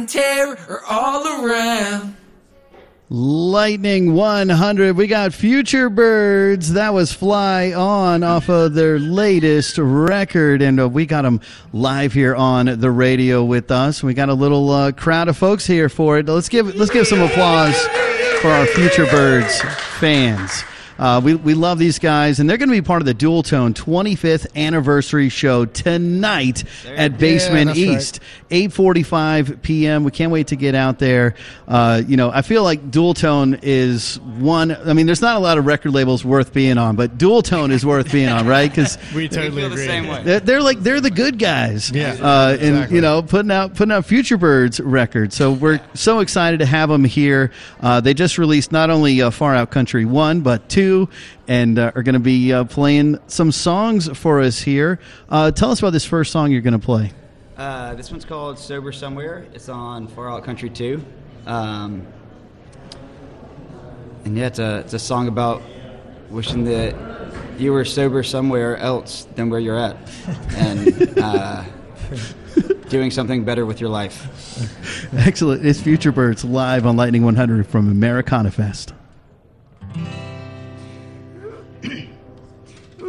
and terror all around. Lightning 100. We got Future Birds. That was Fly On off of their latest record, and we got them live here on the radio with us. We got a little crowd of folks here for it. Let's give some applause for our Future Birds fans. We love these guys, and they're going to be part of the Dual Tone 25th anniversary show tonight at Basement East, right. 8:45 p.m. We can't wait to get out there. I feel like Dual Tone is one. I mean, there's not a lot of record labels worth being on, but Dual Tone is worth being on, right? Because we totally feel the agree. Same way. They're the good guys, exactly. And putting out Future Birds records. So we're so excited to have them here. They just released not only Far Out Country 1, but 2. And are going to be playing some songs for us here. Tell us about this first song you're going to play. This one's called Sober Somewhere. It's on Far Out Country 2. And yeah, it's a song about wishing that you were sober somewhere else than where you're at. And doing something better with your life. Excellent. It's Future Birds live on Lightning 100 from Americana Fest.